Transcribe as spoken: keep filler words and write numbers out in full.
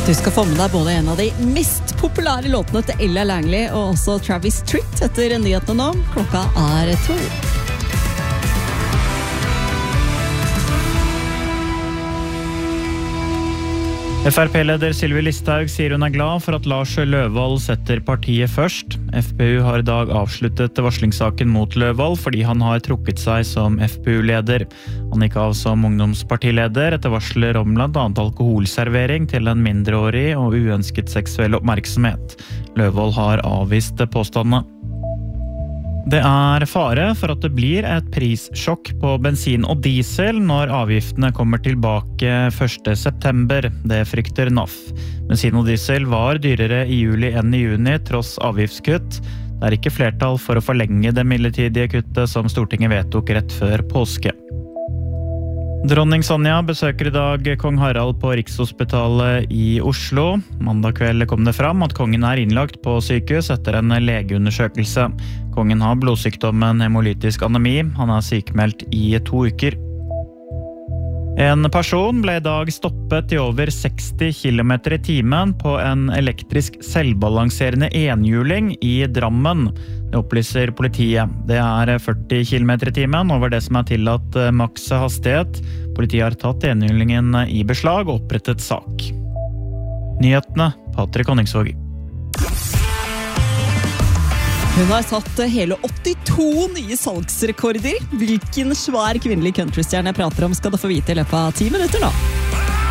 Du skal få med deg både en av de mest populære låtene til Ella Langley og også Travis Tritt etter nyhetene nå. Klokka er to. F R P-leder Sylvi Listhaug sier hun er glad for at Lars Løvold setter partiet først. F P U har i dag avsluttet varslingssaken mot Løvold fordi han har trukket seg som F P U-leder. Han gikk av som ungdomspartileder etter varsler om blant annet alkoholservering til en mindreårig og uønsket seksuell oppmerksomhet. Løvold har avvist påstandene. Det er fare for at det blir et prissjokk på bensin og diesel når avgiftene kommer tilbake første september. Det frykter N A F. Bensin og diesel var dyrere i juli enn i juni tross avgiftskutt. Det er ikke flertall for å forlenge det midlertidige kuttet som Stortinget vedtok rett før påske. Dronning Sonja besøker i dag kong Harald på Rikshospitalet i Oslo. Mandag kveld kom det fram at kongen er innlagt på sykehus etter en legeundersøkelse. Kongen har blodsykdommen hemolytisk anemi. Han er sykemeldt i to uker. En person ble i dag stoppet i over seksti kilometer i timen på en elektrisk selvbalanserende enhjuling i Drammen. Det opplyser politiet. Det er førti kilometer i timen over det som er tillatt maks hastighet. Politiet har tatt enhjulingen i beslag og opprettet sak. Nyhetene, Patrick Honningsvåg. Hun har satt hele åttito nye salgsrekorder. Hvilken svær kvinnelig countrystjerne jeg prater om skal du få vite i løpet av ti minutter nå.